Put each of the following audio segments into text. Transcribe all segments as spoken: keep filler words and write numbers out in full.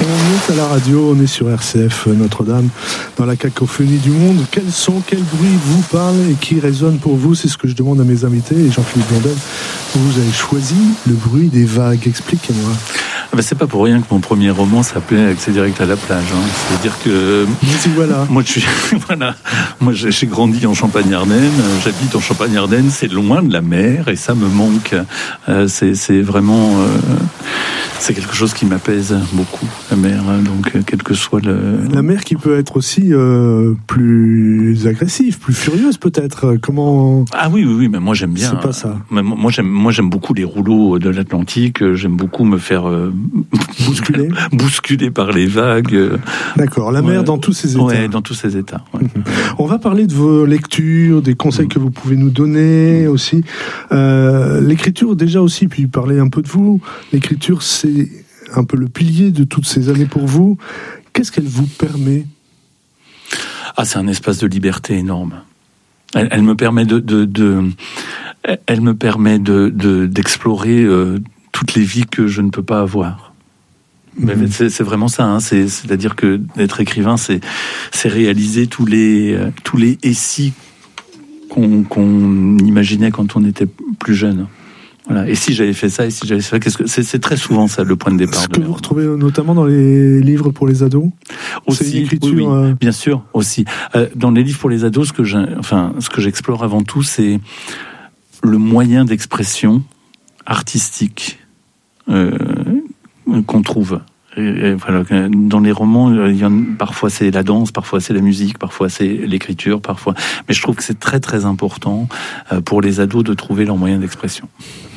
On est à la radio, on est sur R C F Notre-Dame, dans la cacophonie du monde. Quels sons, quel bruit vous parle et qui résonne pour vous? C'est ce que je demande à mes invités. Et Jean-Philippe Blondel, vous avez choisi le bruit des vagues. Expliquez-moi. Ah ben c'est pas pour rien que mon premier roman s'appelait Accès direct à la plage. Hein. C'est-à-dire que voilà. moi, je suis, voilà, moi j'ai, j'ai grandi en Champagne-Ardenne, j'habite en Champagne-Ardenne, c'est loin de la mer et ça me manque. Euh, c'est, c'est vraiment, euh, c'est quelque chose qui m'apaise beaucoup, la mer. Hein. Donc quel que soit le. La mer qui peut être aussi euh, plus agressive, plus furieuse peut-être. Comment? Ah oui, oui, oui, mais moi j'aime bien. C'est pas ça. Mais moi j'aime, moi j'aime beaucoup les rouleaux de l'Atlantique. J'aime beaucoup me faire euh, bousculer, bousculer par les vagues. D'accord. La mer ouais. dans tous ses états. Ouais, dans tous ses états. Ouais. Mmh. On va parler de vos lectures, des conseils mmh. que vous pouvez nous donner mmh. aussi. Euh, l'écriture déjà aussi, puis parler un peu de vous. L'écriture, c'est un peu le pilier de toutes ces années pour vous. Qu'est-ce qu'elle vous permet? Ah, c'est un espace de liberté énorme. Elle, elle me permet de, de, de, elle me permet de, de d'explorer euh, toutes les vies que je ne peux pas avoir. Mmh. Mais c'est, c'est vraiment ça. Hein. C'est, c'est-à-dire que d'être écrivain, c'est, c'est réaliser tous les, euh, tous les et si qu'on, qu'on imaginait quand on était plus jeune. Voilà. Et si j'avais fait ça, et si j'avais fait ça, qu'est-ce que c'est, c'est très souvent ça le point de départ. Ce que vous retrouvez notamment dans les livres pour les ados. Aussi, c'est une écriture, oui, oui, euh... bien sûr, aussi. Euh, dans les livres pour les ados, ce que j'ai, enfin, ce que j'explore avant tout, c'est le moyen d'expression artistique euh, qu'on trouve. Et, et voilà, dans les romans, il y en, parfois c'est la danse, parfois c'est la musique, parfois c'est l'écriture, parfois. Mais je trouve que c'est très très important euh, pour les ados de trouver leur moyen d'expression.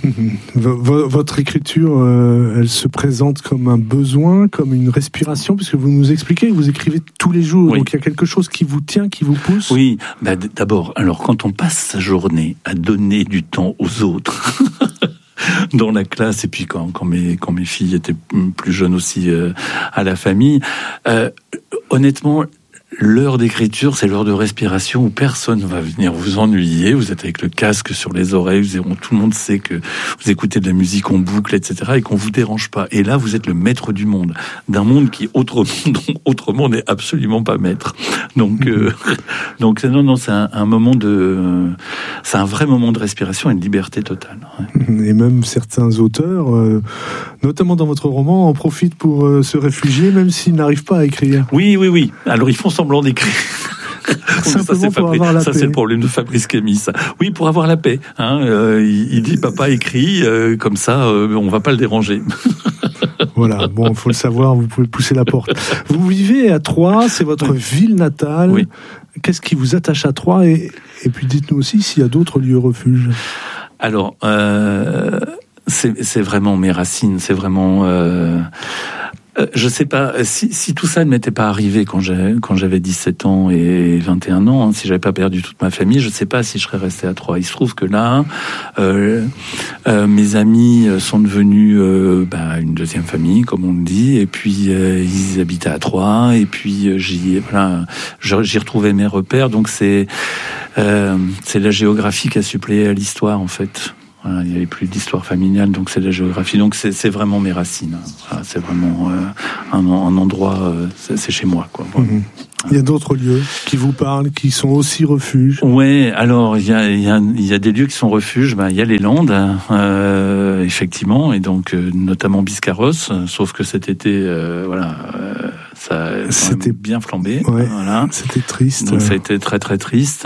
Votre écriture, euh, elle se présente comme un besoin, comme une respiration, puisque vous nous expliquez que vous écrivez tous les jours, oui. Donc il y a quelque chose qui vous tient, qui vous pousse. Oui, bah, d'abord, alors quand on passe sa journée à donner du temps aux autres. Dans la classe, et puis quand, quand, mes, quand mes filles étaient plus jeunes aussi euh, à la famille, euh, honnêtement, l'heure d'écriture, c'est l'heure de respiration où personne ne va venir vous ennuyer. Vous êtes avec le casque sur les oreilles, vous, tout le monde sait que vous écoutez de la musique en boucle, et cetera, et qu'on vous dérange pas. Et là, vous êtes le maître du monde, d'un monde qui autrement, autrement n'est absolument pas maître. Donc, euh, donc non, non, c'est un, un moment de, c'est un vrai moment de respiration et de liberté totale. Ouais. Et même certains auteurs, euh, notamment dans votre roman, en profitent pour euh, se réfugier, même s'ils n'arrivent pas à écrire. Oui, oui, oui. Alors ils font semblant d'écrire. Simplement ça, c'est, pour Fabri- avoir la ça paix. C'est le problème de Fabrice Camis. Ça. Oui, pour avoir la paix. Hein, euh, il, il dit papa écrit, euh, comme ça, euh, on va pas le déranger. Voilà, bon, il faut le savoir, vous pouvez pousser la porte. Vous vivez à Troyes, c'est votre oui. ville natale. Oui. Qu'est-ce qui vous attache à Troyes et, et puis dites-nous aussi s'il y a d'autres lieux refuges. Alors, euh, c'est, c'est vraiment mes racines, c'est vraiment... Euh, Euh, je sais pas, si, si tout ça ne m'était pas arrivé quand, j'ai, quand j'avais dix-sept ans et vingt et un ans, hein, si j'avais pas perdu toute ma famille, je sais pas si je serais resté à Troyes. Il se trouve que là, euh, euh, mes amis sont devenus euh, bah, une deuxième famille, comme on le dit, et puis euh, ils habitaient à Troyes, et puis euh, j'y, voilà, j'y retrouvais mes repères, donc c'est, euh, c'est la géographie qui a suppléé à l'histoire, en fait. Voilà, il n'y avait plus d'histoire familiale, donc c'est de la géographie. Donc c'est, c'est vraiment mes racines. Voilà, c'est vraiment euh, un, un endroit, euh, c'est, c'est chez moi, quoi. Voilà. Mmh. Il y a d'autres lieux qui vous parlent, qui sont aussi refuges. Ouais, alors il y a, il y a, il y a des lieux qui sont refuges. Ben, il y a les Landes, euh, effectivement, et donc euh, notamment Biscarrosse. Sauf que cet été, euh, voilà, euh, ça a c'était bien flambé. Ouais, voilà. C'était triste. Donc ça a été très très triste.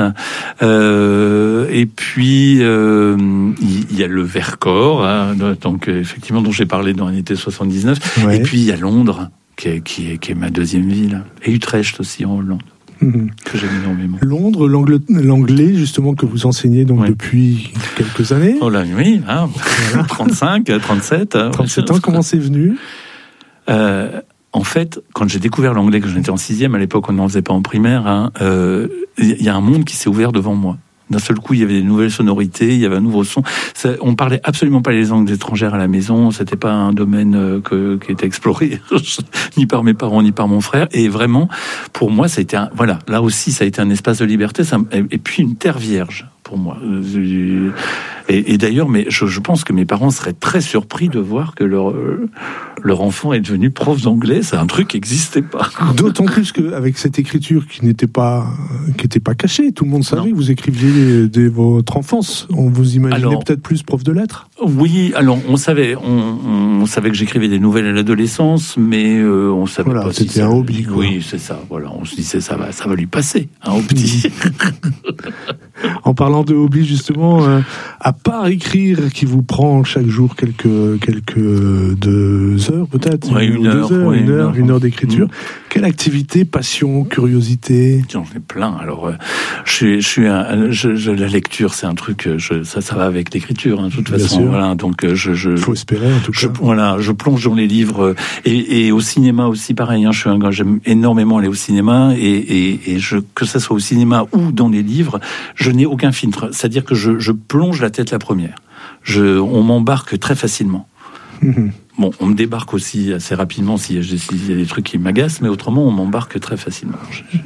Euh, et puis euh, il y a le Vercors, hein, donc effectivement dont j'ai parlé dans l'été soixante-dix-neuf. Ouais. Et puis il y a Londres. Qui est, qui, est, qui est ma deuxième ville. Et Utrecht aussi en Hollande, mmh. que j'aime énormément. Londres, l'anglais, l'anglais justement que vous enseignez donc ouais. depuis quelques années. Oh là, oui, hein, voilà. trente-cinq, trente-sept. trente-sept ans, comment c'est venu euh, En fait, quand j'ai découvert l'anglais, que j'étais en sixième, à l'époque on n'en faisait pas en primaire, hein, euh, y a un monde qui s'est ouvert devant moi. D'un seul coup, il y avait des nouvelles sonorités, il y avait un nouveau son. Ça, on parlait absolument pas les langues étrangères à la maison. C'était pas un domaine que, qui était exploré ni par mes parents ni par mon frère. Et vraiment, pour moi, ça a été un, voilà, là aussi, ça a été un espace de liberté. Ça, et puis une terre vierge. pour moi. Et, et d'ailleurs, mais je, je pense que mes parents seraient très surpris de voir que leur, euh, leur enfant est devenu prof d'anglais. C'est un truc qui n'existait pas. D'autant plus qu'avec cette écriture qui n'était pas, qui n'était pas cachée, tout le monde savait que vous écriviez dès votre enfance. On vous imaginait alors, peut-être plus prof de lettres. Oui, alors on savait, on, on savait que j'écrivais des nouvelles à l'adolescence, mais euh, on savait voilà, pas si c'était ça, un hobby. Quoi. Oui, c'est ça. Voilà, on se disait ça va, ça va lui passer, hein, au petit. En parlant de hobby, justement, euh, à part écrire, qui vous prend chaque jour quelques quelques deux heures peut-être, ouais, une, une heure, heures, ouais, une heure, une heure d'écriture. Mmh. Quelle activité, passion, curiosité? J'en ai plein. Alors, euh, je suis, je suis, un, je, je, la lecture, c'est un truc, je, ça, ça va avec l'écriture, hein, de toute Bien façon. sûr. Voilà, donc je, je. Faut espérer en tout cas. Je, voilà, je plonge dans les livres et, et au cinéma aussi, pareil. Hein, je suis un gars, j'aime énormément aller au cinéma et, et, et je, que ça soit au cinéma ou dans les livres, je n'ai aucun filtre. C'est-à-dire que je, je plonge la tête la première. Je, on m'embarque très facilement. Mmh. Bon, on me débarque aussi assez rapidement s'il y a, s'il y a des trucs qui m'agacent, mais autrement, on m'embarque très facilement.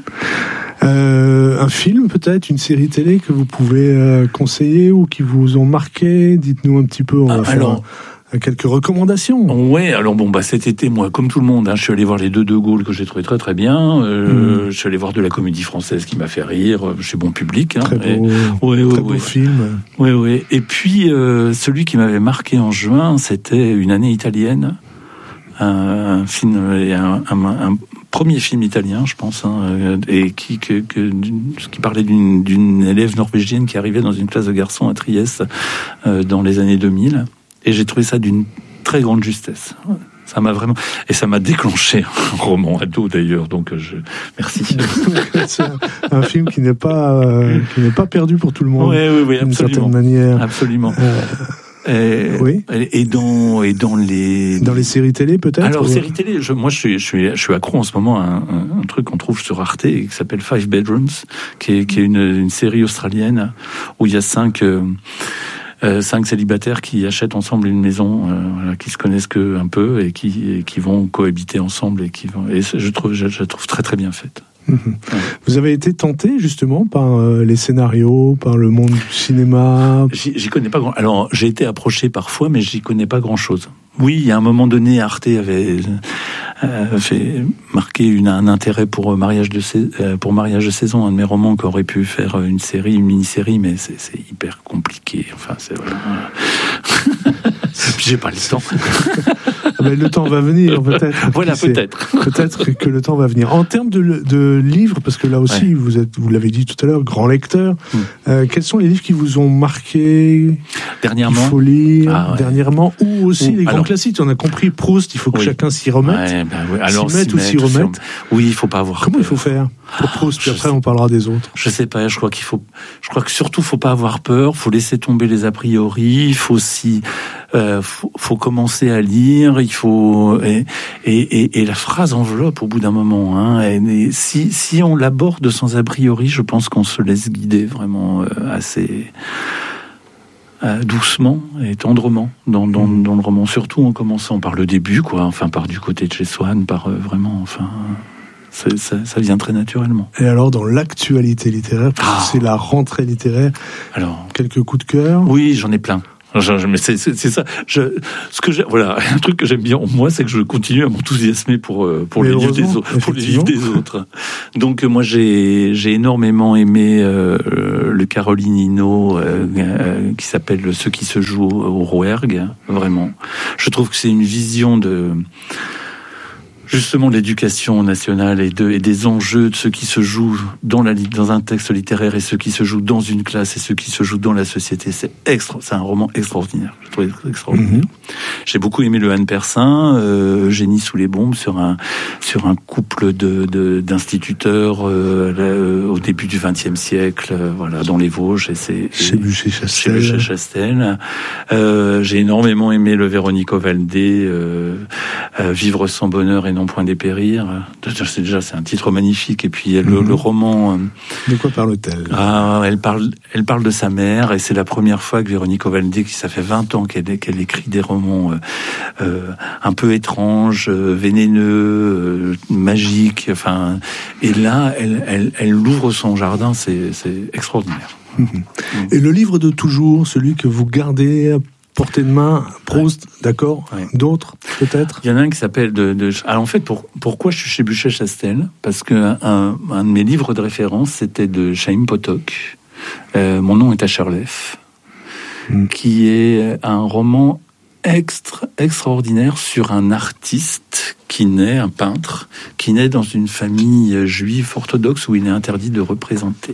Euh, un film, peut-être, une série télé que vous pouvez euh, conseiller ou qui vous ont marqué? Dites-nous un petit peu. On va ah, alors, faire quelques recommandations. Ouais, alors bon, bah cet été, moi, comme tout le monde, hein, je suis allé voir les deux De Gaulle que j'ai trouvé très très bien. Euh, mmh. Je suis allé voir de la comédie française qui m'a fait rire. Chez Bon Public. Hein, très beau, et, très ouais, ouais, beau ouais. film. Oui, oui. Et puis euh, celui qui m'avait marqué en juin, c'était Une année italienne, un, un film, un, un, un premier film italien, je pense, hein, et qui, que, que, qui parlait d'une, d'une élève norvégienne qui arrivait dans une classe de garçons à Trieste euh, dans les années deux mille. Et j'ai trouvé ça d'une très grande justesse. Ça m'a vraiment... Et ça m'a déclenché un roman ado, d'ailleurs, donc je... Merci. C'est un, un film qui n'est pas, euh, qui n'est pas perdu pour tout le monde. Oui, oui, oui, d'une absolument. certaine manière. Absolument. Euh... Et, oui. Et dans et dans les dans les séries télé peut-être. Alors ou... séries télé, je, moi je suis je suis je suis accro en ce moment à un, un, un truc qu'on trouve sur Arte qui s'appelle Five Bedrooms, qui est qui est une, une série australienne où il y a cinq euh, euh, cinq célibataires qui achètent ensemble une maison, euh, voilà, qui se connaissent que un peu et qui et qui vont cohabiter ensemble et qui vont et je trouve je, je trouve très très bien faite. Mmh. Ouais. Vous avez été tenté justement par euh, les scénarios, par le monde du cinéma? J'y, j'y connais pas grand. Alors j'ai été approché parfois, mais j'y connais pas grand chose. Oui, il y a un moment donné, Arte avait euh, fait marquer une, un intérêt pour mariage de euh, pour mariage de saison, un de mes romans qui aurait pu faire une série, une mini-série, mais c'est, c'est hyper compliqué. Enfin, c'est voilà. J'ai pas le temps. Mais le temps va venir, peut-être. Voilà, peut-être. Peut-être que le temps va venir. En termes de, de livres, parce que là aussi, ouais. vous êtes, vous l'avez dit tout à l'heure, grand lecteur. Mm. Euh, quels sont les livres qui vous ont marqué dernièrement? Il faut lire ah, ouais. dernièrement, ou aussi ou, les grands alors, classiques. On a compris Proust. Il faut que oui. chacun s'y remette. Ouais, ben ouais. Alors, s'y mette ou s'y remette. Oui, il faut pas avoir. Comment peur. Il faut faire pour Proust? Puis après, sais. on parlera des autres. Je sais pas. Je crois qu'il faut. Je crois que surtout, faut pas avoir peur. Faut laisser tomber les a priori. Il faut aussi. Euh, faut, faut commencer à lire, il faut et, et, et, et la phrase enveloppe au bout d'un moment. Hein, et, et si, si on l'aborde sans a priori, je pense qu'on se laisse guider vraiment euh, assez euh, doucement et tendrement dans, dans, dans le roman, surtout en commençant par le début, quoi. Enfin, par du côté de chez Swann, par euh, vraiment, enfin. Ça, ça, ça vient très naturellement. Et alors, dans l'actualité littéraire, parce que ah. c'est la rentrée littéraire, alors quelques coups de cœur? Oui, j'en ai plein. Mais c'est, c'est, c'est ça. Je, ce que j'ai, voilà, un truc que j'aime bien en moi, c'est que je continue à m'enthousiasmer pour pour les livres des autres, pour les livres des autres. Donc moi, j'ai j'ai énormément aimé euh, le Caroline Hinault euh, euh, qui s'appelle Ceux qui se jouent au Rouergue. Vraiment, je trouve que c'est une vision de justement de l'éducation nationale et, de, et des enjeux de ce qui se joue dans, la, dans un texte littéraire et ce qui se joue dans une classe et ce qui se joue dans la société. C'est, extra, c'est un roman extraordinaire. Je trouve extraordinaire. Mmh. J'ai beaucoup aimé le Anne Persin, euh, Génie sous les bombes, sur un, sur un couple de, de, d'instituteurs euh, là, au début du vingtième siècle, euh, voilà, dans les Vosges. Et c'est, chez Buchet-Chastel. Chez Buchet-Chastel. Euh, j'ai énormément aimé le Véronique Ovaldé, euh, euh, Vivre sans bonheur et n'en point dépérir. C'est déjà c'est un titre magnifique. Et puis le, mmh. le roman. Euh, de quoi parle-t-elle? Ah, elle parle, elle parle de sa mère, et c'est la première fois que Véronique Ovalde, qui ça fait vingt ans qu'elle, qu'elle écrit des romans euh, euh, un peu étranges, euh, vénéneux, euh, magiques. Enfin, et là, elle, elle, elle ouvre son jardin. C'est, c'est extraordinaire. Mmh. Et le livre de toujours, celui que vous gardez à portée de main, Proust, ouais. d'accord, ouais. D'autres, peut-être? Il y en a un qui s'appelle... De, de... Alors, en fait, pour, pourquoi je suis chez Buchet-Chastel? Parce qu'un un, un de mes livres de référence, c'était de Chaim Potok, euh, Mon nom est Asherleff, mmh. qui est un roman extra, extraordinaire sur un artiste qui naît, un peintre, qui naît dans une famille juive orthodoxe où il est interdit de représenter.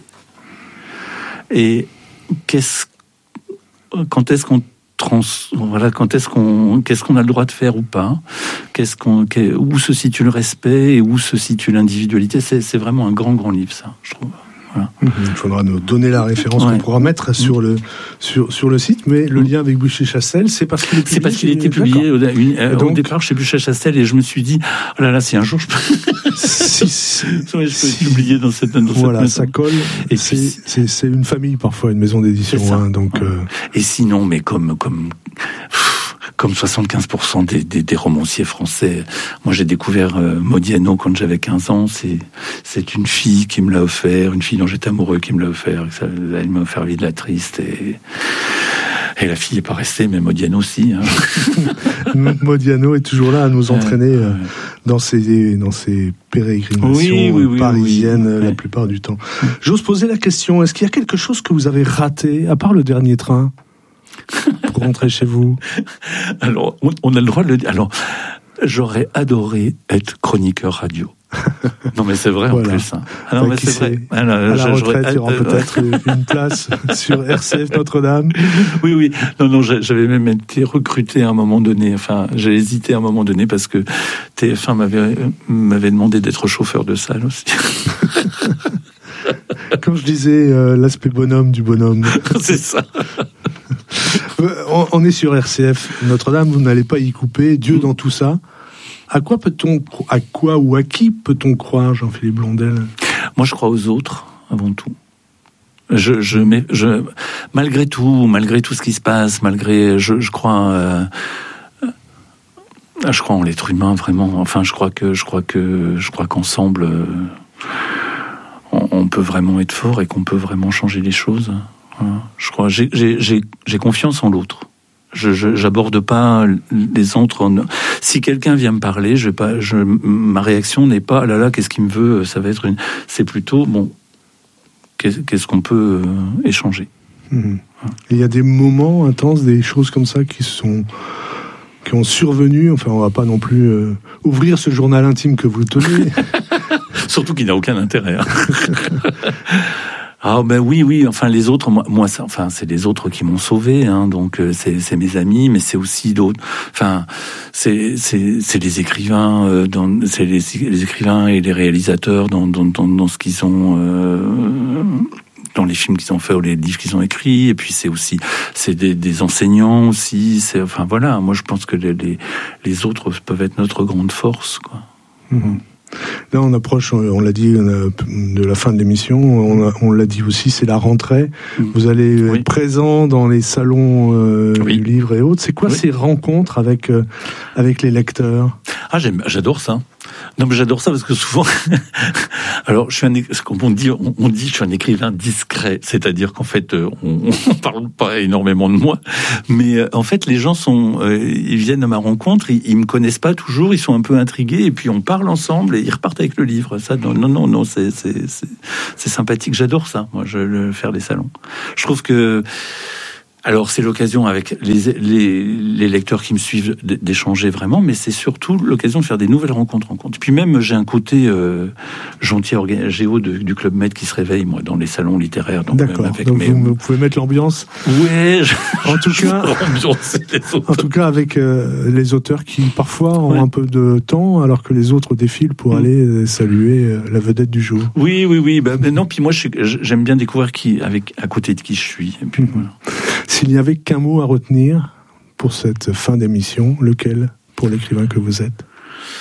Et qu'est-ce, quand est-ce qu'on trans, voilà, quand est-ce qu'on, qu'est-ce qu'on a le droit de faire ou pas, qu'est-ce qu'on, qu'est, où se situe le respect et où se situe l'individualité, c'est, c'est vraiment un grand, grand livre, ça, je trouve. Voilà. Il faudra nous donner la référence ouais. qu'on pourra mettre sur le, sur, sur le site, mais le lien avec Buchet-Chastel, c'est parce qu'il est publié. C'est parce qu'il a été publié au, euh, donc, au départ chez Buchet-Chastel, et je me suis dit, oh là là, si un jour je peux, si, si, ouais, je si, peux publier dans cette, dans voilà, cette ça colle. Et c'est, puis, c'est, c'est une famille parfois, une maison d'édition. Hein, donc, ouais. euh... Et sinon, mais comme, comme, comme soixante-quinze pour cent des, des, des romanciers français. Moi, j'ai découvert euh, Modiano quand j'avais quinze ans. C'est, c'est une fille qui me l'a offert, une fille dont j'étais amoureux qui me l'a offert. Ça, elle m'a offert Vie de la Triste. Et, et la fille n'est pas restée, mais Modiano aussi. Hein. Modiano est toujours là à nous entraîner euh, dans ses, dans ses pérégrinations oui, oui, oui, parisiennes oui, oui. la oui. plupart du temps. J'ose poser la question, est-ce qu'il y a quelque chose que vous avez raté, à part le dernier train pour rentrer chez vous? Alors, on, on a le droit de le dire. Alors, j'aurais adoré être chroniqueur radio. Non, mais c'est vrai voilà. en plus. Hein. Ah, non, mais c'est vrai. Alors, à la retraite, il y aura peut-être une place sur R C F Notre-Dame. Oui, oui. Non, non, j'avais même été recruté à un moment donné. Enfin, j'ai hésité à un moment donné parce que T F un m'avait, m'avait demandé d'être chauffeur de salle aussi. Quand je disais euh, l'aspect bonhomme du bonhomme. C'est ça. On est sur R C F Notre-Dame, vous n'allez pas y couper. Dieu dans tout ça. À quoi peut-on, à quoi ou à qui peut-on croire, Jean-Philippe Blondel? Moi, je crois aux autres avant tout. Je, je, mais je, malgré tout, malgré tout ce qui se passe, malgré, je, je crois, euh, je crois en l'être humain vraiment. Enfin, je crois que, je crois que, je crois qu'ensemble, euh, on, on peut vraiment être fort et qu'on peut vraiment changer les choses. Voilà. Je crois, j'ai, j'ai, j'ai, j'ai confiance en l'autre. Je, je j'aborde pas les autres. En... Si quelqu'un vient me parler, je vais pas. Je, ma réaction n'est pas ah là là, qu'est-ce qu'il me veut. Ça va être une. C'est plutôt bon. Qu'est-ce, qu'est-ce qu'on peut euh, échanger. Mmh. Il y a des moments intenses, des choses comme ça qui sont qui ont survenu. Enfin, on va pas non plus euh, ouvrir ce journal intime que vous tenez. Surtout qu'il n'a aucun intérêt. Hein. Ah ben oui, oui. Enfin les autres, moi, moi ça, enfin c'est les autres qui m'ont sauvé. Hein, donc euh, c'est, c'est mes amis, mais c'est aussi d'autres. Enfin c'est c'est c'est les écrivains, euh, dans, c'est les, les écrivains et les réalisateurs dans dans dans, dans ce qu'ils ont. Euh, dans les films qu'ils ont fait ou les livres qu'ils ont écrits, et puis c'est aussi c'est des, des enseignants aussi. C'est enfin voilà. Moi je pense que les les, les autres peuvent être notre grande force, quoi. Mmh. Là, on approche, on l'a dit, de la fin de l'émission, on, a, on l'a dit aussi, c'est la rentrée. Vous allez oui. être présent dans les salons euh, oui. du livre et autres. C'est quoi oui. ces rencontres avec, euh, avec les lecteurs? Ah, j'aime, j'adore ça. Non, mais j'adore ça parce que souvent, alors, je suis un, comme on dit, on, on dit, je suis un écrivain discret. C'est-à-dire qu'en fait, on, on parle pas énormément de moi, mais euh, en fait, les gens sont, euh, ils viennent à ma rencontre, ils, ils me connaissent pas toujours, ils sont un peu intrigués, et puis on parle ensemble et ils repartent avec le livre. Ça, non, non, non, non c'est, c'est, c'est, c'est sympathique. J'adore ça. Moi, je le faire des salons. Je trouve que alors c'est l'occasion avec les, les, les lecteurs qui me suivent d'échanger vraiment, mais c'est surtout l'occasion de faire des nouvelles rencontres. rencontres. Puis même j'ai un côté euh, gentil orga- géo de, du Club Med qui se réveille moi dans les salons littéraires. Donc d'accord. Avec donc mes... vous, vous pouvez mettre l'ambiance. Ouais. Je... En tout cas, en tout cas avec euh, les auteurs qui parfois ont ouais. un peu de temps alors que les autres défilent pour mmh. aller saluer euh, la vedette du jour. Oui, oui, oui. Ben, ben non. Puis moi, je suis, j'aime bien découvrir qui, avec à côté de qui je suis. Et puis mmh. voilà. S'il n'y avait qu'un mot à retenir pour cette fin d'émission, lequel pour l'écrivain que vous êtes?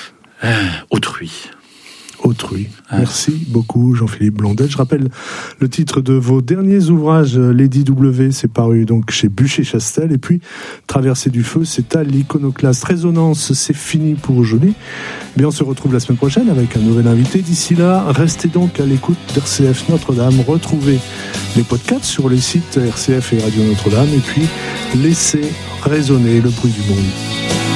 euh, Autrui. Autrui. Merci beaucoup Jean-Philippe Blondel. Je rappelle le titre de vos derniers ouvrages, Lady W, c'est paru donc chez Bûcher-Chastel, et puis Traversée du feu, c'est à l'Iconoclaste. Résonance, c'est fini pour aujourd'hui. Bien, on se retrouve la semaine prochaine avec un nouvel invité. D'ici là, restez donc à l'écoute d'R C F Notre-Dame. Retrouvez les podcasts sur les sites R C F et Radio Notre-Dame, et puis laissez résonner le bruit du monde.